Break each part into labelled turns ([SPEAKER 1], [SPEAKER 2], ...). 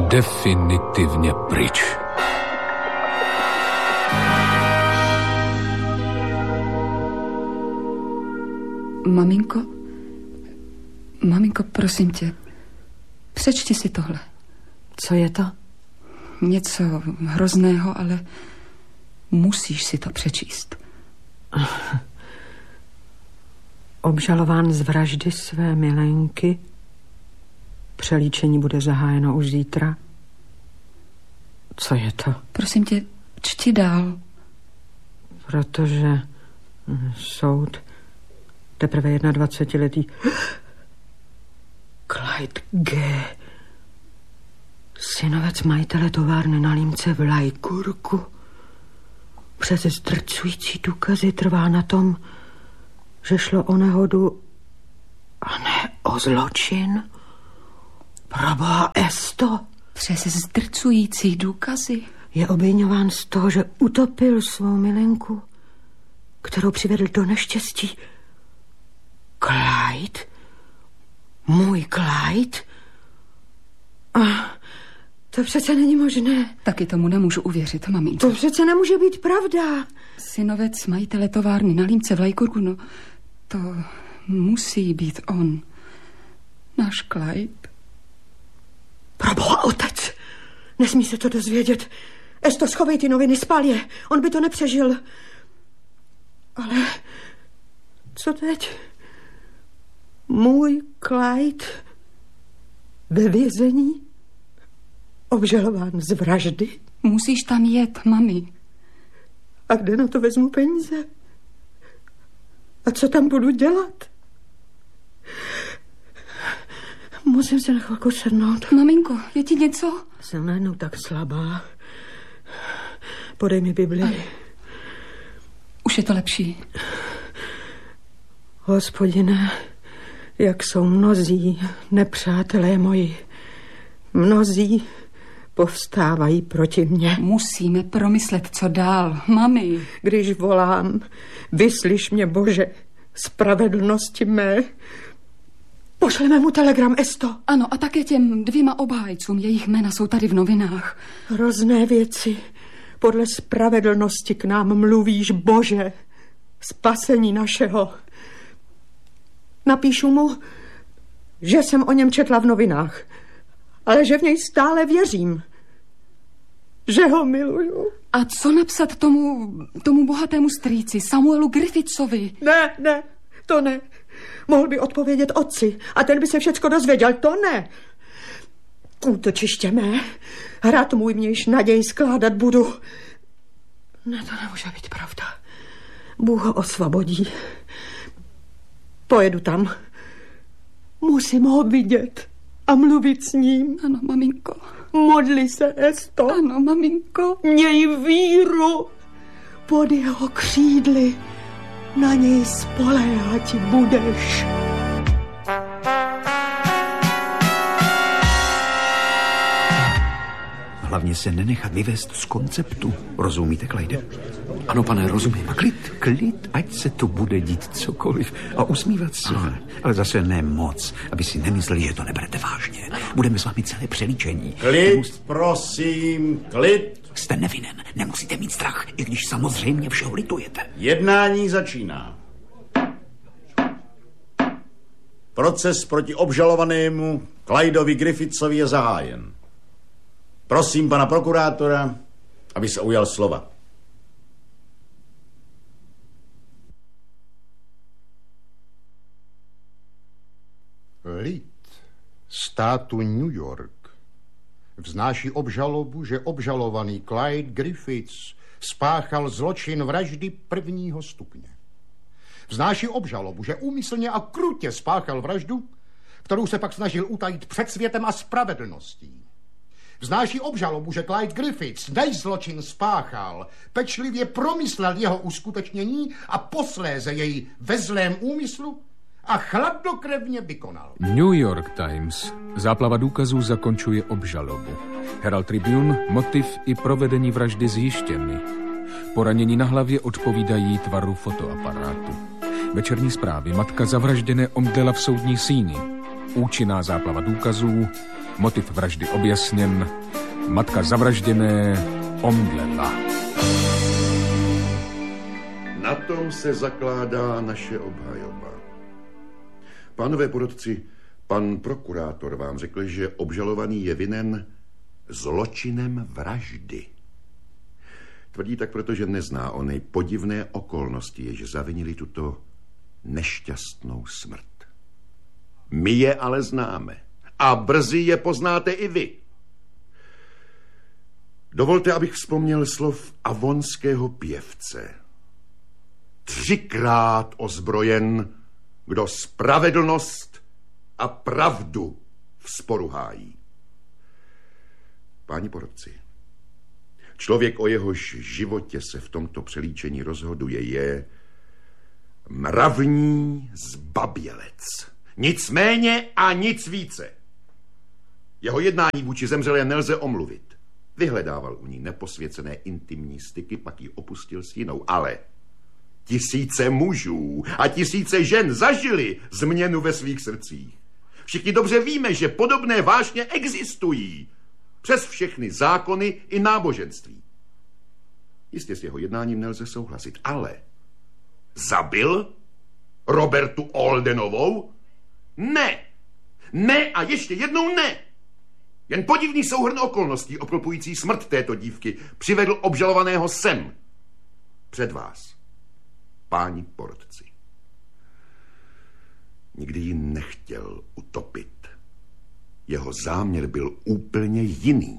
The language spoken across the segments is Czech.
[SPEAKER 1] definitivně pryč.
[SPEAKER 2] Maminko, prosím tě, přečti si tohle.
[SPEAKER 3] Co je to?
[SPEAKER 2] Něco hrozného, ale musíš si to přečíst.
[SPEAKER 3] Obžalován z vraždy své milenky. Přelíčení bude zahájeno už zítra. Co je to?
[SPEAKER 2] Prosím tě, čti dál.
[SPEAKER 3] Protože soud teprve 21letý Clyde G., synovec majitele továrny na Límce v Lajkurku, přes zdrcující důkazy trvá na tom, že šlo o nehodu a ne o zločin. Proboha, Esto.
[SPEAKER 2] Přes zdrcující důkazy?
[SPEAKER 3] Je obviňován z toho, že utopil svou milenku, kterou přivedl do neštěstí. Clyde? Můj Clyde? To přece není možné.
[SPEAKER 2] Taky tomu nemůžu uvěřit, maminko.
[SPEAKER 3] To přece nemůže být pravda.
[SPEAKER 2] Synovec majitele továrny na Límce v Lajkurku, no, to musí být on. Náš Clyde.
[SPEAKER 3] Proboha, otec! Nesmí se to dozvědět. Esto, schovej ty noviny, spal je. On by to nepřežil. Ale co teď? Můj Clyde ve vězení? Obžalován z vraždy?
[SPEAKER 2] Musíš tam jet, mami.
[SPEAKER 3] A kde na to vezmu peníze? A co tam budu dělat? Musím se na chvilku sednout.
[SPEAKER 2] Maminko, je ti něco?
[SPEAKER 3] Jsem najednou tak slabá. Podej mi Bibli.
[SPEAKER 2] Ale už je to lepší.
[SPEAKER 3] Hospodine, jak jsou mnozí nepřátelé moji. Mnozí povstávají proti mně.
[SPEAKER 2] Musíme promyslet, co dál, mami.
[SPEAKER 3] Když volám, vyslyš mě, Bože, spravedlnosti mé. Pošleme mu telegram, Esto.
[SPEAKER 2] Ano, a také těm 2 obhájcům, jejich jména jsou tady v novinách.
[SPEAKER 3] Hrozné věci. Podle spravedlnosti k nám mluvíš, Bože, spasení našeho. Napíšu mu, že jsem o něm četla v novinách, ale že v něj stále věřím. Že ho miluju.
[SPEAKER 2] A co napsat tomu bohatému strýci, Samuelu Griffithsovi?
[SPEAKER 3] Ne, to ne. Mohl by odpovědět otci a ten by se všecko dozvěděl, to ne. Útočiště mé, hrad můj, mějš naději skládat budu. Ne, to nemůže být pravda. Bůh ho osvobodí. Pojedu tam. Musím ho vidět a mluvit s ním.
[SPEAKER 2] Ano, maminko.
[SPEAKER 3] Modli se, Esto.
[SPEAKER 2] Ano, maminko.
[SPEAKER 3] Měj víru. Pod jeho křídly na něj spoléhat budeš.
[SPEAKER 4] Hlavně se nenechat vyvést z konceptu. Rozumíte, Clyde?
[SPEAKER 1] Ano, pane, rozumím.
[SPEAKER 4] A klid, ať se tu bude dít cokoliv a usmívat se. Aha. Ale zase ne moc, aby si nemysleli, že to neberete vážně. Budeme s vámi celé přelíčení.
[SPEAKER 5] Klid, prosím, klid.
[SPEAKER 4] Jste nevinen, nemusíte mít strach, i když samozřejmě všeho litujete.
[SPEAKER 5] Jednání začíná. Proces proti obžalovanému Clydovi Griffithsovi je zahájen. Prosím pana prokurátora, aby se ujal slova.
[SPEAKER 6] Lid státu New York vznáší obžalobu, že obžalovaný Clyde Griffiths spáchal zločin vraždy 1. stupně. Vznáší obžalobu, že úmyslně a krutě spáchal vraždu, kterou se pak snažil utajit před světem a spravedlností. Vznáší obžalobu, že Clyde Griffiths, než zločin spáchal, pečlivě promyslel jeho uskutečnění a posléze jej ve zlém úmyslu a chladnokrevně vykonal.
[SPEAKER 1] New York Times. Záplava důkazů zakončuje obžalobu. Herald Tribune, motiv i provedení vraždy zjištěny. Poranění na hlavě odpovídají tvaru fotoaparátu. Večerní zprávy. Matka zavražděné omdlela v soudní síni. Účinná záplava důkazů, motiv vraždy objasněn, matka zavražděné omdlela.
[SPEAKER 7] Na tom se zakládá naše obhajoba. Pánové porotci, pan prokurátor vám řekl, že obžalovaný je vinen zločinem vraždy. Tvrdí tak, protože nezná ony podivné okolnosti, jež zavinili tuto nešťastnou smrt. My je ale známe a brzy je poznáte i vy. Dovolte, abych vzpomněl slov avonského pěvce. 3krát ozbrojen, kdo spravedlnost a pravdu v sporu hájí. Páni porotci, člověk, o jehož životě se v tomto přelíčení rozhoduje, je mravní zbabělec. Nic méně a nic více. Jeho jednání vůči zemřelé nelze omluvit. Vyhledával u ní neposvěcené intimní styky, pak ji opustil s jinou, ale tisíce mužů a tisíce žen zažili změnu ve svých srdcích. Všichni dobře víme, že podobné vášně existují přes všechny zákony i náboženství. Jistě s jeho jednáním nelze souhlasit, ale zabil Robertu Oldenovou? Ne! Ne a ještě jednou ne! Jen podivný souhrn okolností obklopující smrt této dívky přivedl obžalovaného sem. Před vás, páni porotci. Nikdy ji nechtěl utopit. Jeho záměr byl úplně jiný.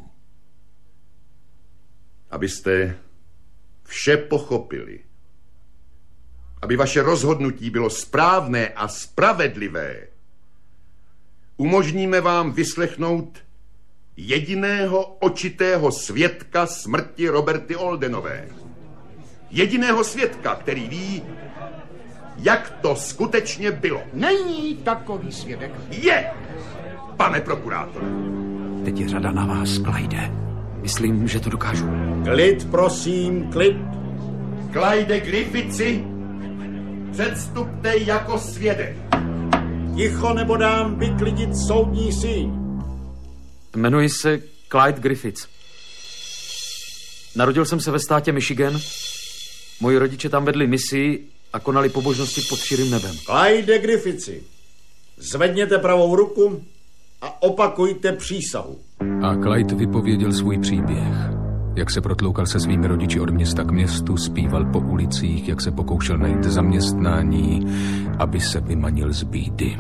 [SPEAKER 7] Abyste vše pochopili, aby vaše rozhodnutí bylo správné a spravedlivé, umožníme vám vyslechnout jediného očitého svědka smrti Roberty Oldenové. Jediného svědka, který ví, jak to skutečně bylo.
[SPEAKER 6] Není takový svědek.
[SPEAKER 7] Je, pane prokurátore.
[SPEAKER 4] Teď je řada na vás, Clyde. Myslím, že to dokážu.
[SPEAKER 5] Klid, prosím, klid.
[SPEAKER 7] Clyde Griffitsi, předstupte jako svědek.
[SPEAKER 5] Ticho, nebo dám vyklidit soudní síň.
[SPEAKER 8] Jmenuji se Clyde Griffiths. Narodil jsem se ve státě Michigan. Moji rodiče tam vedli misii a konali pobožnosti pod širým nebem.
[SPEAKER 5] Clyde Griffitsi, zvedněte pravou ruku a opakujte přísahu.
[SPEAKER 1] A Clyde vypověděl svůj příběh. Jak se protloukal se svými rodiči od města k městu, zpíval po ulicích, jak se pokoušel najít zaměstnání, aby se vymanil z bídy.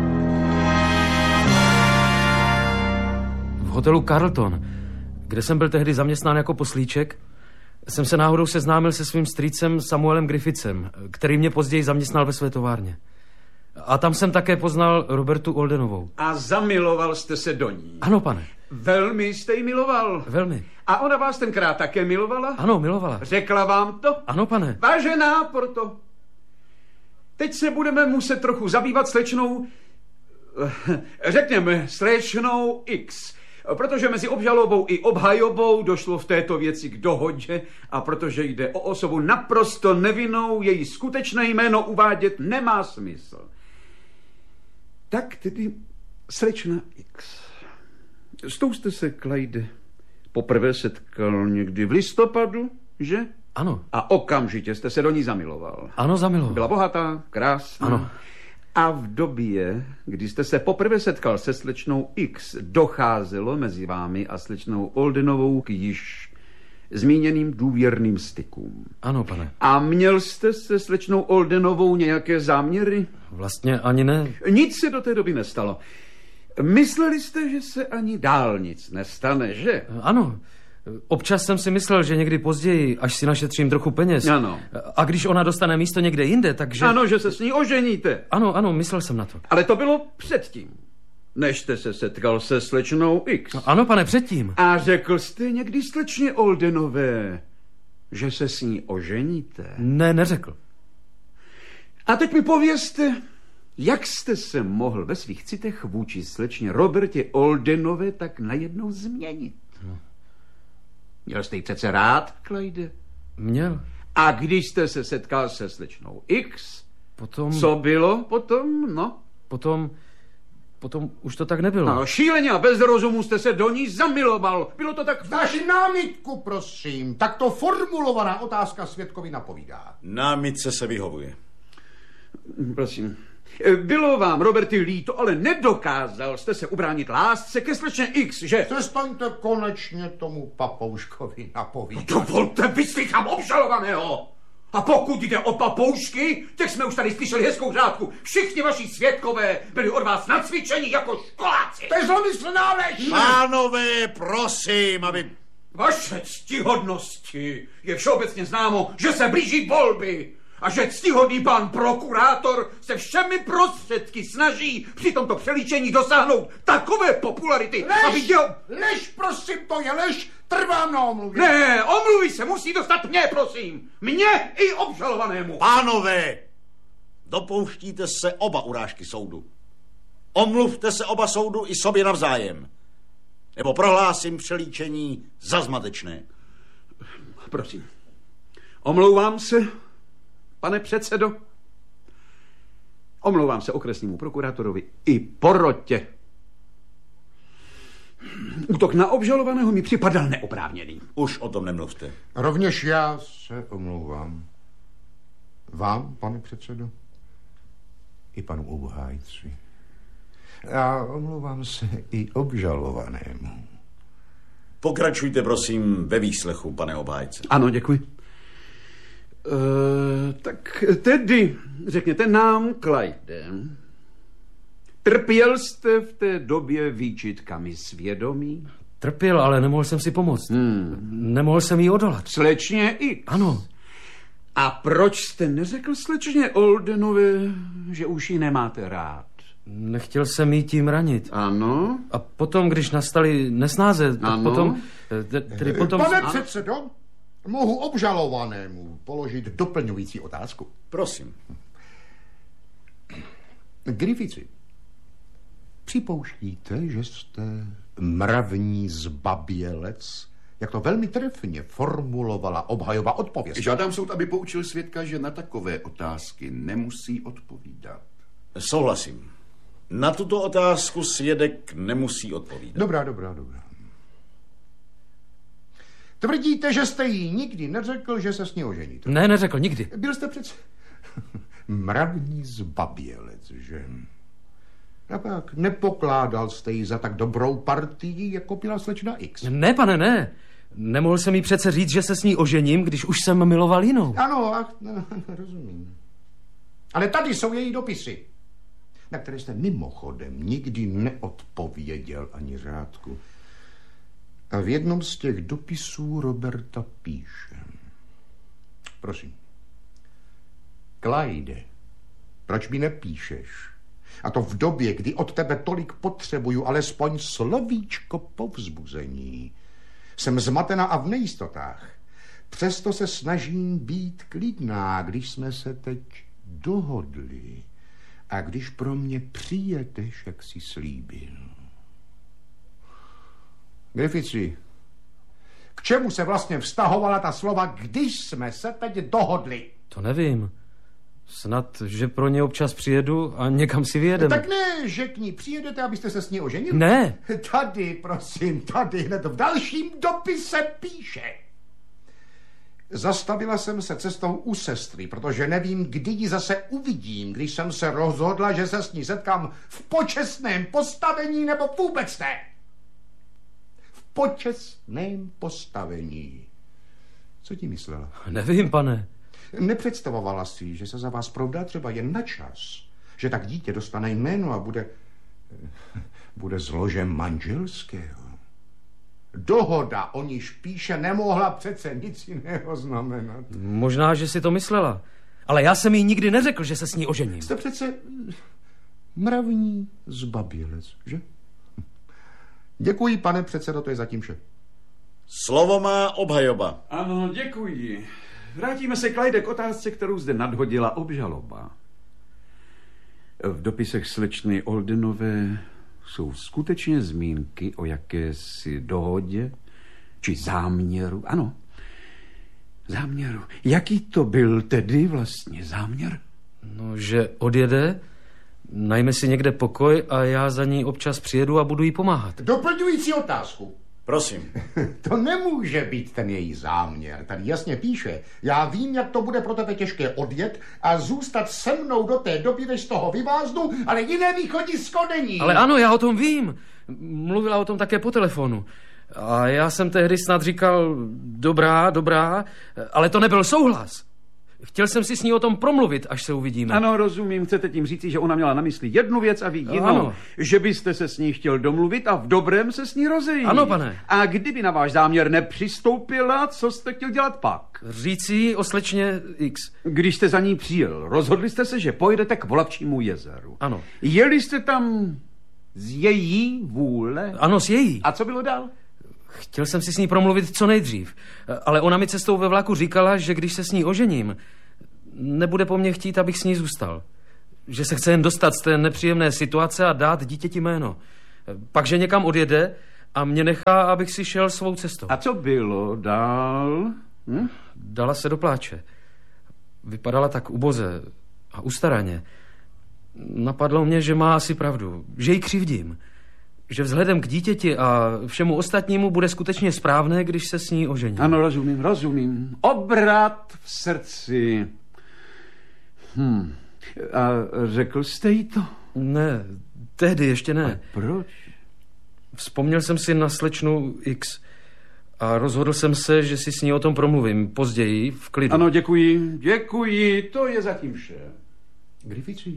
[SPEAKER 8] V hotelu Carlton, kde jsem byl tehdy zaměstnán jako poslíček, jsem se náhodou seznámil se svým strýcem Samuelem Griffithsem, který mě později zaměstnal ve své továrně. A tam jsem také poznal Robertu Oldenovou.
[SPEAKER 9] A zamiloval jste se do ní?
[SPEAKER 8] Ano, pane.
[SPEAKER 9] Velmi jste ji miloval?
[SPEAKER 8] Velmi.
[SPEAKER 9] A ona vás tenkrát také milovala?
[SPEAKER 8] Ano, milovala.
[SPEAKER 9] Řekla vám to?
[SPEAKER 8] Ano, pane.
[SPEAKER 9] Vážená Porto, teď se budeme muset trochu zabývat slečnou, řekněme slečnou X, protože mezi obžalobou i obhajobou došlo v této věci k dohodě a protože jde o osobu naprosto nevinnou, její skutečné jméno uvádět nemá smysl. Tak tedy slečna X. S tou jste se, Clyde, poprvé setkal někdy v listopadu, že?
[SPEAKER 8] Ano.
[SPEAKER 9] A okamžitě jste se do ní zamiloval.
[SPEAKER 8] Ano, zamiloval.
[SPEAKER 9] Byla bohatá, krásná.
[SPEAKER 8] Ano.
[SPEAKER 9] A v době, kdy jste se poprvé setkal se slečnou X, docházelo mezi vámi a slečnou Oldenovou k již zmíněným důvěrným stykům.
[SPEAKER 8] Ano, pane.
[SPEAKER 9] A měl jste se slečnou Oldenovou nějaké záměry?
[SPEAKER 8] Vlastně ani ne.
[SPEAKER 9] Nic se do té doby nestalo. Mysleli jste, že se ani dál nic nestane, že?
[SPEAKER 8] Ano. Občas jsem si myslel, že někdy později, až si našetřím trochu peněz.
[SPEAKER 9] Ano.
[SPEAKER 8] A když ona dostane místo někde jinde, takže...
[SPEAKER 9] Ano, že se s ní oženíte.
[SPEAKER 8] Ano, myslel jsem na to.
[SPEAKER 9] Ale to bylo předtím, než jste se setkal se slečnou X.
[SPEAKER 8] Ano, pane, předtím.
[SPEAKER 9] A řekl jste někdy slečně Oldenové, že se s ní oženíte?
[SPEAKER 8] Ne, neřekl.
[SPEAKER 9] A teď mi povězte, jak jste se mohl ve svých citech vůči slečně Robertě Oldenové tak najednou změnit? Měl jste ji přece rád, Clyde?
[SPEAKER 8] Měl.
[SPEAKER 9] A když jste se setkal se slečnou X,
[SPEAKER 8] potom...
[SPEAKER 9] co bylo potom, no?
[SPEAKER 8] Potom potom už to tak nebylo.
[SPEAKER 9] No, šíleně a bez rozumu jste se do ní zamiloval. Bylo to tak...
[SPEAKER 6] Vaši námitku, prosím. Takto formulovaná otázka svědkovi napovídá.
[SPEAKER 5] Námitce se vyhovuje.
[SPEAKER 9] Prosím. Bylo vám, Roberty, líto, ale nedokázal jste se ubránit lásce ke slečně X, že?
[SPEAKER 6] Přestaňte konečně tomu papouškovi napovídat.
[SPEAKER 9] Dovolte, vyslýchám obžalovaného. A pokud jde o papoušky, tak jsme už tady slyšeli hezkou řádku. Všichni vaši svědkové byli od vás nacvičeni jako školáci.
[SPEAKER 6] To je zlomyslná lež!
[SPEAKER 5] Pánové, prosím, aby...
[SPEAKER 9] Vaše ctihodnosti je všeobecně známo, že se blíží volby a že ctihodný pan prokurátor se všemi prostředky snaží při tomto přelíčení dosáhnout takové popularity, aby děl...
[SPEAKER 6] Lež, prosím, to je lež, trvám na omluvě.
[SPEAKER 9] Ne, omluvy se musí dostat mně, prosím. Mně i obžalovanému.
[SPEAKER 5] Pánové, dopouštíte se oba urážky soudu. Omluvte se oba soudu i sobě navzájem. Nebo prohlásím přelíčení za zmatečné.
[SPEAKER 9] Prosím. Omlouvám se, pane předsedo. Omlouvám se okresnímu prokurátorovi i porotě. Útok na obžalovaného mi připadal neoprávněný.
[SPEAKER 5] Už o tom nemluvte.
[SPEAKER 6] Rovněž já se omlouvám. Vám, pane předsedo, i panu obhájci. A omlouvám se i obžalovanému.
[SPEAKER 5] Pokračujte, prosím, ve výslechu, pane obhájce.
[SPEAKER 9] Ano, děkuji. Tak tedy, řekněte nám, Clyde, trpěl jste v té době výčitkami svědomí?
[SPEAKER 8] Trpěl, ale nemohl jsem si pomoct. Nemohl jsem jí odolat.
[SPEAKER 9] Slečně X?
[SPEAKER 8] Ano.
[SPEAKER 9] A proč jste neřekl slečně Oldenové, že už ji nemáte rád?
[SPEAKER 8] Nechtěl jsem jí tím ranit.
[SPEAKER 9] Ano.
[SPEAKER 8] A potom, když nastaly nesnáze, tak potom... Tedy potom...
[SPEAKER 6] Pane předsedo, mohu obžalovanému položit doplňující otázku?
[SPEAKER 5] Prosím.
[SPEAKER 6] Griffithy, připouštíte, že jste mravní zbabělec, jak to velmi trefně formulovala obhajoba odpověď?
[SPEAKER 7] Žádám soud, aby poučil svědka, že na takové otázky nemusí odpovídat.
[SPEAKER 5] Souhlasím. Na tuto otázku svědek nemusí odpovídat.
[SPEAKER 6] Dobrá. Tvrdíte, že jste jí nikdy neřekl, že se s ní oženíte?
[SPEAKER 8] Ne, neřekl, nikdy.
[SPEAKER 6] Byl jste přece mravní zbabělec, že? A pak nepokládal jste jí za tak dobrou partii, jako byla slečna X.
[SPEAKER 8] Ne, pane, ne. Nemohl jsem jí přece říct, že se s ní ožením, když už jsem miloval jinou.
[SPEAKER 6] Ano, rozumím. Ale tady jsou její dopisy, na které jste mimochodem nikdy neodpověděl ani řádku. A v jednom z těch dopisů Roberta píše. Prosím. Clyde, proč mi nepíšeš? A to v době, kdy od tebe tolik potřebuju alespoň slovíčko povzbuzení. Jsem zmatená a v nejistotách. Přesto se snažím být klidná, když jsme se teď dohodli. A když pro mě přijedeš, jak jsi slíbil. Griffithy, k čemu se vlastně vztahovala ta slova, když jsme se teď dohodli?
[SPEAKER 8] To nevím. Snad, že pro ně občas přijedu a někam si vyjedeme.
[SPEAKER 6] Tak ne, že k ní přijedete, abyste se s ní oženili?
[SPEAKER 8] Ne.
[SPEAKER 6] Tady, prosím, tady, hned v dalším dopise píše. Zastavila jsem se cestou u sestry, protože nevím, kdy ji zase uvidím, když jsem se rozhodla, že se s ní setkám v počestném postavení nebo vůbec ne. V počestném postavení. Co ti myslela?
[SPEAKER 8] Nevím, pane.
[SPEAKER 6] Nepředstavovala si, že se za vás provdá třeba jen na čas, že tak dítě dostane jméno a bude zložem manželského. Dohoda, o níž píše, nemohla přece nic jiného znamenat.
[SPEAKER 8] Možná, že si to myslela. Ale já jsem jí nikdy neřekl, že se s ní ožením.
[SPEAKER 6] Jste přece mravní zbabělec, že? Děkuji, pane předsedo, to je zatím vše.
[SPEAKER 5] Slovo má obhajoba.
[SPEAKER 9] Ano, děkuji. Vrátíme se, Clyde, k otázce, kterou zde nadhodila obžaloba. V dopisech slečny Oldenové jsou skutečně zmínky o jakési dohodě či záměru. Ano, záměru. Jaký to byl tedy vlastně záměr?
[SPEAKER 8] No, že odjede, Najme si někde pokoj a já za ní občas přijedu a budu jí pomáhat.
[SPEAKER 6] Doplňující otázku.
[SPEAKER 5] Prosím.
[SPEAKER 6] To nemůže být ten její záměr. Tady jasně píše, já vím, jak to bude pro tebe těžké odjet a zůstat se mnou do té doby, než z toho vyváznu, ale jiné východisko není.
[SPEAKER 8] Ale ano, já o tom vím. Mluvila o tom také po telefonu. A já jsem tehdy snad říkal, dobrá, ale to nebyl souhlas. Chtěl jsem si s ní o tom promluvit, až se uvidíme.
[SPEAKER 9] Ano, rozumím. Chcete tím říci, že ona měla na mysli jednu věc a vy jinou.
[SPEAKER 8] Ano.
[SPEAKER 9] Že byste se s ní chtěl domluvit a v dobrém se s ní rozejít.
[SPEAKER 8] Ano, pane.
[SPEAKER 9] A kdyby na váš záměr nepřistoupila, co jste chtěl dělat pak?
[SPEAKER 8] Říci o slečně X.
[SPEAKER 9] Když jste za ní přijel, rozhodli jste se, že pojedete k Volavčímu jezeru.
[SPEAKER 8] Ano.
[SPEAKER 9] Jeli jste tam z její vůle?
[SPEAKER 8] Ano, z její.
[SPEAKER 9] A co bylo dál?
[SPEAKER 8] Chtěl jsem si s ní promluvit co nejdřív, ale ona mi cestou ve vlaku říkala, že když se s ní ožením, nebude po mně chtít, abych s ní zůstal. Že se chce jen dostat z té nepříjemné situace a dát dítěti jméno. Pak, že někam odjede a mě nechá, abych si šel svou cestou.
[SPEAKER 9] A co bylo dál?
[SPEAKER 8] Dala se do pláče. Vypadala tak uboze a ustaraně. Napadlo mě, že má asi pravdu, že ji křivdím. Že vzhledem k dítěti a všemu ostatnímu bude skutečně správné, když se s ní ožení.
[SPEAKER 9] Ano, rozumím. Obrat v srdci. A řekl jste jí to?
[SPEAKER 8] Ne, tehdy ještě ne.
[SPEAKER 9] A proč?
[SPEAKER 8] Vzpomněl jsem si na slečnu X a rozhodl jsem se, že si s ní o tom promluvím později, v klidu.
[SPEAKER 9] Ano, děkuji, to je zatím vše.
[SPEAKER 6] Griffithy,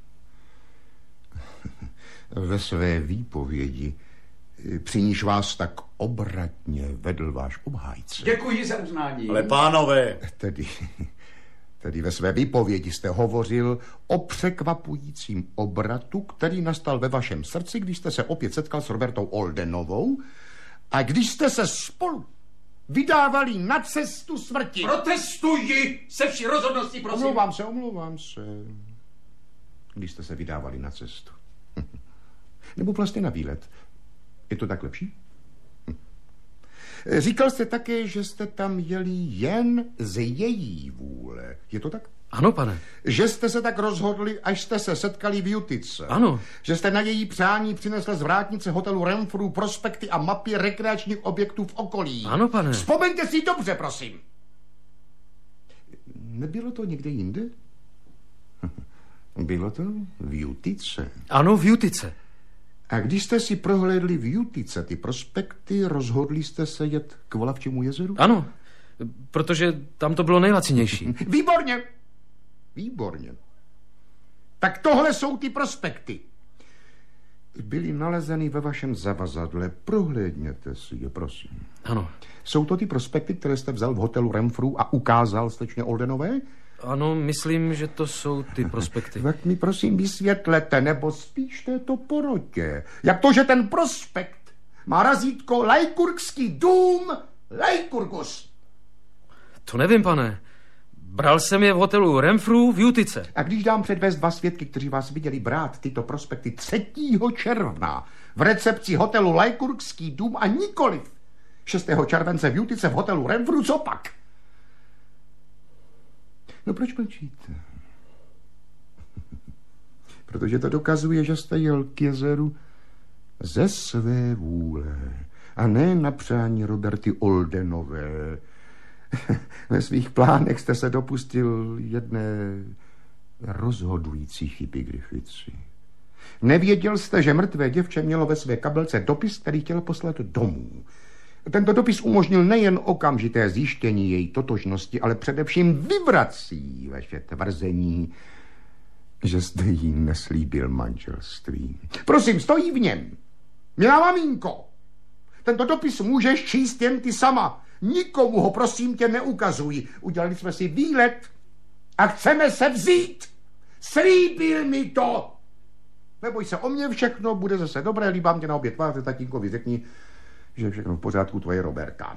[SPEAKER 6] ve své výpovědi, při níž vás tak obratně vedl váš obhájce.
[SPEAKER 9] Děkuji za uznání.
[SPEAKER 5] Ale pánové.
[SPEAKER 6] Tedy ve své výpovědi jste hovořil o překvapujícím obratu, který nastal ve vašem srdci, když jste se opět setkal s Robertou Oldenovou a když jste se spolu vydávali na cestu smrti.
[SPEAKER 9] Protestuji se vší rozhodností, prosím.
[SPEAKER 6] Omlouvám se. Když jste se vydávali na cestu. Nebo vlastně na výlet. Je to tak lepší? Říkal jste také, že jste tam jeli jen z její vůle. Je to tak?
[SPEAKER 8] Ano, pane.
[SPEAKER 6] Že jste se tak rozhodli, až jste se setkali v Jutice.
[SPEAKER 8] Ano.
[SPEAKER 6] Že jste na její přání přinesl z vrátnice hotelu Renfrew prospekty a mapy rekreačních objektů v okolí.
[SPEAKER 8] Ano, pane.
[SPEAKER 6] Vzpomeňte si dobře, prosím. Nebylo to někde jinde? Bylo to v Jutice.
[SPEAKER 8] Ano, v Jutice.
[SPEAKER 6] A když jste si prohlédli v Jutice ty prospekty, rozhodli jste se jet k Volavčímu jezeru?
[SPEAKER 8] Ano, protože tam to bylo nejlacinější.
[SPEAKER 6] Výborně. Tak tohle jsou ty prospekty. Byly nalezeny ve vašem zavazadle. Prohlédněte si je, prosím.
[SPEAKER 8] Ano.
[SPEAKER 6] Jsou to ty prospekty, které jste vzal v hotelu Renfrew a ukázal slečně Oldenové?
[SPEAKER 8] Ano, myslím, že to jsou ty prospekty.
[SPEAKER 6] Tak mi prosím vysvětlete, nebo spíš této porotě. Jak to, že ten prospekt má razítko Lajkurgský dům Lajkurgus?
[SPEAKER 8] To nevím, pane. Bral jsem je v hotelu Renfrew v Jutice.
[SPEAKER 6] A když dám předvést dva svědky, kteří vás viděli brát tyto prospekty 3. června v recepci hotelu Lajkurgský dům a nikoliv 6. července v Jutice v hotelu Renfrew, co pak? No proč mlčíte? Protože to dokazuje, že jste jel k jezeru ze své vůle a ne na přání Roberty Oldenové. Ve svých plánech jste se dopustil jedné rozhodující chyby, Griffithy. Nevěděl jste, že mrtvé děvče mělo ve své kabelce dopis, který chtěl poslat domů. Tento dopis umožnil nejen okamžité zjištění její totožnosti, ale především vyvrací vaše tvrzení, že jste jí neslíbil manželství. Prosím, stojí v něm. Milá maminko, tento dopis můžeš číst jen ty sama. Nikomu ho, prosím tě, neukazuj. Udělali jsme si výlet a chceme se vzít. Slíbil mi to. Neboj se o mě, všechno bude zase dobré. Líbám tě na obě tváře, tatínkovi řekni, že všechno v pořádku, tvoje Roberta.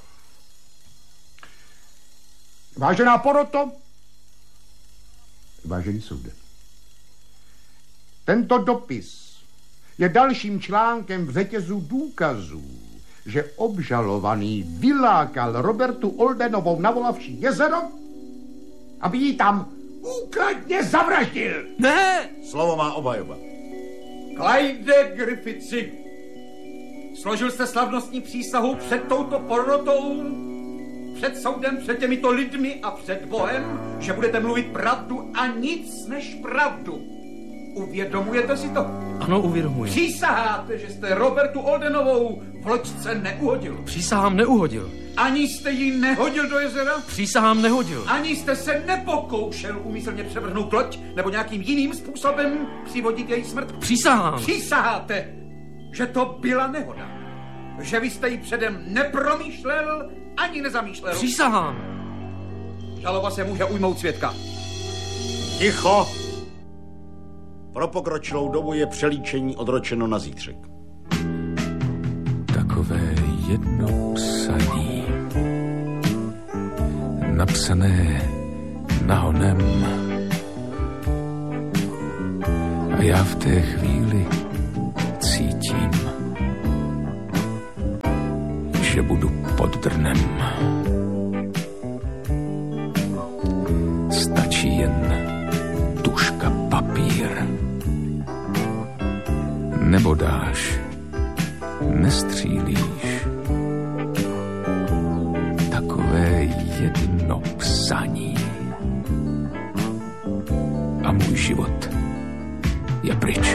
[SPEAKER 6] Vážená poroto, vážený soude, tento dopis je dalším článkem v řetězu důkazů, že obžalovaný vylákal Robertu Oldenovou na Volavčí jezero, aby ji tam
[SPEAKER 9] Úkladně zavraždil.
[SPEAKER 8] Ne!
[SPEAKER 5] Slovo má obhajoba.
[SPEAKER 9] Clyde Griffitsi, složil jste slavnostní přísahu před touto porotou, před soudem, před těmito lidmi a před Bohem, že budete mluvit pravdu a nic než pravdu. Uvědomujete si to?
[SPEAKER 8] Ano, uvědomuji.
[SPEAKER 9] Přísaháte, že jste Robertu Oldenovou v loďce neuhodil.
[SPEAKER 8] Přísahám neuhodil.
[SPEAKER 9] Ani jste ji nehodil do jezera?
[SPEAKER 8] Přísahám nehodil.
[SPEAKER 9] Ani jste se nepokoušel úmyslně převrhnout loď nebo nějakým jiným způsobem přivodit její smrt?
[SPEAKER 8] Přísahám.
[SPEAKER 9] Přísaháte, že to byla nehoda. Že vy jste ji předem nepromýšlel ani nezamýšlel.
[SPEAKER 8] Přísahám.
[SPEAKER 9] Žaloba se může ujmout svědka.
[SPEAKER 5] Ticho! Pro pokročilou dobu je přelíčení odročeno na zítřek.
[SPEAKER 1] Takové jedno psaní, napsané nahonem. A já v té chvíli cítím, že budu pod drnem. Stačí jen tužka, papír. Nebo dáš, nestřílíš. Takové jedno psaní. A můj život je pryč.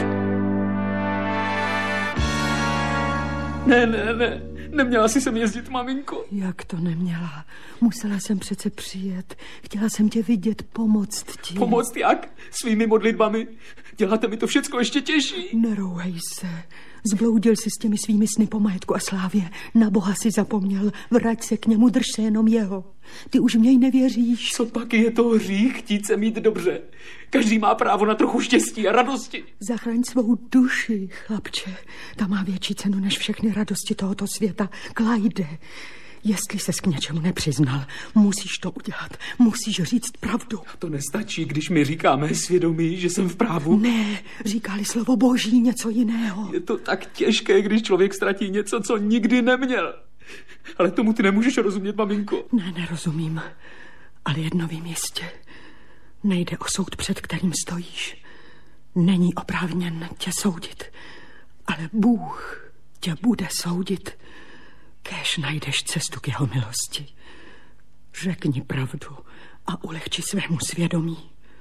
[SPEAKER 2] Ne. Neměla jsi sem jezdit, maminko.
[SPEAKER 3] Jak to neměla? Musela jsem přece přijet. Chtěla jsem tě vidět, pomoct ti.
[SPEAKER 2] Pomoct jak? Svými modlitbami? Děláte mi to všecko ještě těžší.
[SPEAKER 3] Nerouhej se. Zbloudil jsi s těmi svými sny po majetku a slávě. Na Boha si zapomněl. Vrať se k němu, drž se jenom jeho. Ty už v něj nevěříš.
[SPEAKER 2] Co pak je to hřích chtít se mít dobře? Každý má právo na trochu štěstí a radosti.
[SPEAKER 3] Zachraň svou duši, chlapče. Ta má větší cenu než všechny radosti tohoto světa. Clyde, jestli ses k něčemu nepřiznal, musíš to udělat. Musíš říct pravdu.
[SPEAKER 2] To nestačí, když mi říká mé svědomí, že jsem v právu.
[SPEAKER 3] Ne, říká-li slovo Boží něco jiného.
[SPEAKER 2] Je to tak těžké, když člověk ztratí něco, co nikdy neměl. Ale tomu ty nemůžeš rozumět, maminko.
[SPEAKER 3] Ne, nerozumím. Ale jedno vím jistě. Nejde o soud, před kterým stojíš. Není oprávněn tě soudit. Ale Bůh tě bude soudit, kéž najdeš cestu k jeho milosti. Řekni pravdu a ulehči svému svědomí.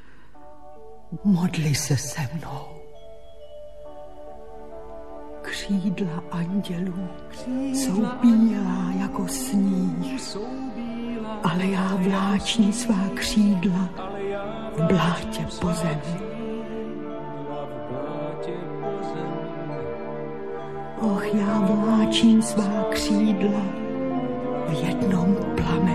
[SPEAKER 3] Modli se se mnou. Křídla andělů jsou bílá jako sníh, ale já vláčím svá křídla v blátě po zemi. Och, já vláčím svá křídla v jednom